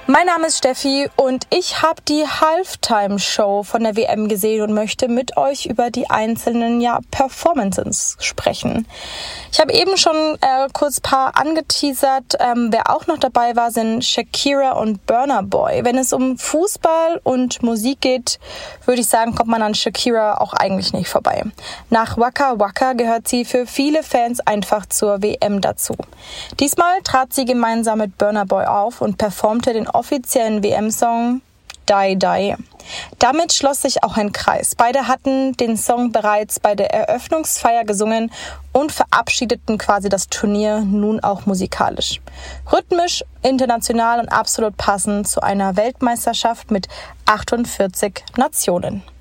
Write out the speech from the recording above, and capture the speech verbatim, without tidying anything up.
Mein Name ist Steffi und ich habe die Halftime-Show von der W M gesehen und möchte mit euch über die einzelnen ja, Performances sprechen. Ich habe eben schon äh, kurz ein paar angeteasert. Ähm, wer auch noch dabei war, sind Shakira und Burna Boy. Wenn es um Fußball und Musik geht, würde ich sagen, kommt man an Shakira auch eigentlich nicht vorbei. Nach Waka Waka gehört sie für viele Fans einfach zur W M dazu. Diesmal trat sie gemeinsam mit Burna Boy auf und performte den offiziellen W M-Song Die Die. Damit schloss sich auch ein Kreis. Beide hatten den Song bereits bei der Eröffnungsfeier gesungen und verabschiedeten quasi das Turnier nun auch musikalisch. Rhythmisch, international und absolut passend zu einer Weltmeisterschaft mit achtundvierzig Nationen.